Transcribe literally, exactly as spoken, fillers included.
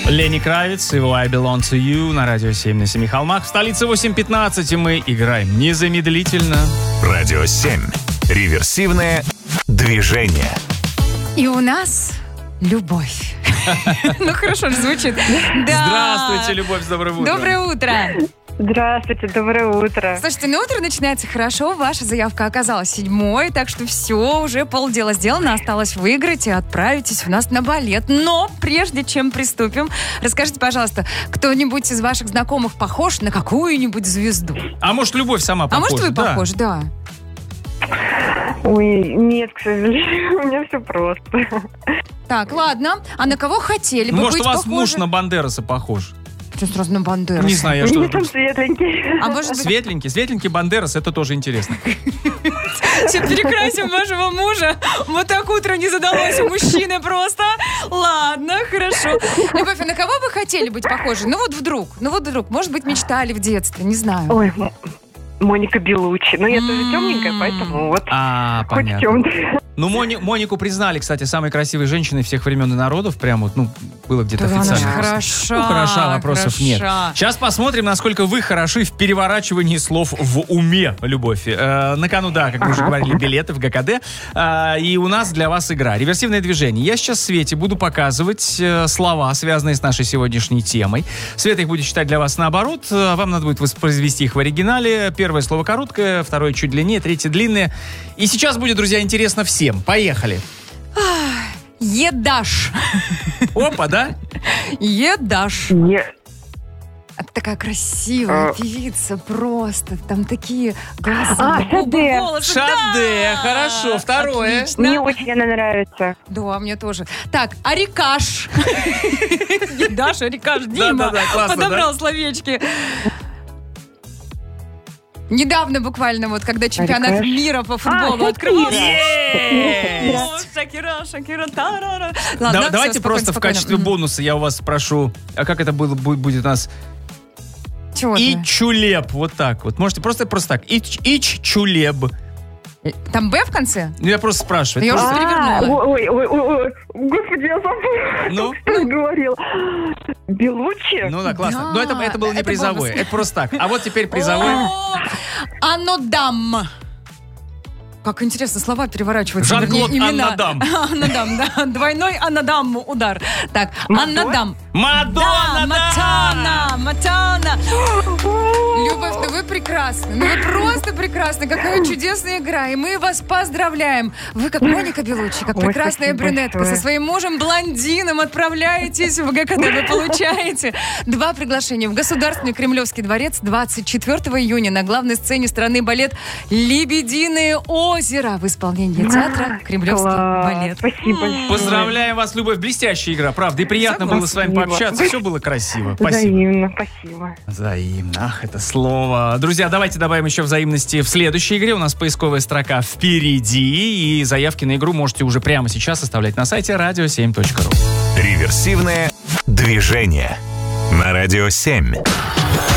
Ленни Кравиц, его I Belong to You на радио семь на семи холмах. В столице восемь пятнадцать, и мы играем незамедлительно. Радио семь. Реверсивное движение. И у нас любовь. Ну, хорошо же звучит. Здравствуйте, Любовь, с добрым утром. Доброе утро. Здравствуйте, доброе утро. Слушайте, ну утро начинается хорошо, ваша заявка оказалась седьмой, так что все, уже полдела сделано, осталось выиграть и отправитесь у нас на балет. Но прежде чем приступим, расскажите, пожалуйста, кто-нибудь из ваших знакомых похож на какую-нибудь звезду? А может, Любовь сама похожа? А может, вы да. похожи, да. Ой, нет, к сожалению, у меня все просто. Так, ладно. А на кого хотели бы Может, быть у вас похожи? муж на Бандераса похож? Что сразу на Бандераса? Не знаю, я что... Они там светленькие. А может быть... Светленький, светленький Бандерас, это тоже интересно. Все, перекрасим вашего мужа. Вот так утро не задалось у мужчины просто. Ладно, хорошо. Любовь, а на кого вы хотели быть похожи? Ну вот вдруг, ну вот вдруг. Может быть, мечтали в детстве, не знаю. Ой, Моника Белуччи. Но я тоже темненькая, поэтому вот А, хоть понятно. темная. Ну, Мони, Монику признали, кстати, самой красивой женщиной всех времен и народов. Прям вот, ну, было где-то Да, она официально. же хороша, Ну, хороша, вопросов хороша. нет. Сейчас посмотрим, насколько вы хороши в переворачивании слов в уме, Любовь. Э, на кону, да, как мы уже говорили, билеты в ГКД. Э, и у нас для вас игра. Реверсивное движение. Я сейчас Свете буду показывать э, слова, связанные с нашей сегодняшней темой. Света их будет читать для вас наоборот. Э, Вам надо будет воспроизвести их в оригинале. Первое слово короткое, второе чуть длиннее, третье длинное. И сейчас будет, друзья, интересно всем. Поехали. Едаш. Опа, да? Едаш. Не- Это такая красивая А. певица просто. Там такие глаза, А, губы, Шаде. волосы. Шаде, Да! хорошо. Второе. Отлично. Мне очень она нравится. Да, мне тоже. Так, Арикаш. Едаш, Арикаш. Дима Да-да-да, классно, подобрал словечки. Недавно буквально, вот когда чемпионат Арикаш. мира по футболу А, открывался. Есть! О, Шакира, Шакира, тарара. Да- Ладно, всё, давайте спокойно, просто в спокойно. качестве М. бонуса я у вас спрошу, а как это было, бу- будет у нас? Чего ты? Ичулеп, вот так вот. Можете просто просто так. Ич, иччулеб. Там Б в конце? Ну, я просто спрашиваю. Я Это уже просто- перевернула. Ой, ой, ой, ой, господи, я забыла. Ну? Что говорил? Белуччи? Ну да, классно. Да, Но это, это было не это призовое. бонус. Это просто так. А вот теперь призовое. О, Анодам. Как интересно, слова переворачиваются. Жан-Клод вернее, имена. Аннадам. Аннадам, да. Двойной Аннадам удар. Так, Аннадам. Мадонна, Да, Матана, Матана. Любовь, ну вы прекрасны. Ну вы просто прекрасны. Какая чудесная игра. И мы вас поздравляем. Вы как Моника Белуччи, как Ой, прекрасная спасибо брюнетка. большое. Со своим мужем-блондином отправляетесь в ГКД. Вы получаете два приглашения в Государственный Кремлевский дворец двадцать четвёртого июня на главной сцене страны балет «Лебединое озеро» в исполнении театра «Кремлевский Класс, балет». Спасибо большое. Поздравляем вас, Любовь. Блестящая игра, правда. И приятно было с вами Спасибо. пообщаться. Все было красиво. Спасибо. Взаимно, спасибо. Взаимно. Ах, это слово. Друзья, давайте добавим еще взаимности в следующей игре. У нас поисковая строка впереди. И заявки на игру можете уже прямо сейчас оставлять на сайте радио семь точка ру. Реверсивное движение. На радио семь.